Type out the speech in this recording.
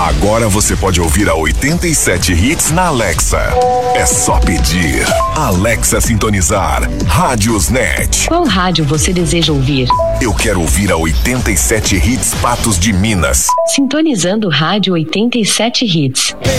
Agora você pode ouvir a 87 Hits na Alexa. É só pedir. Alexa sintonizar. Rádiosnet. Qual rádio você deseja ouvir? Eu quero ouvir a 87 Hits Patos de Minas. Sintonizando Rádio 87 Hits.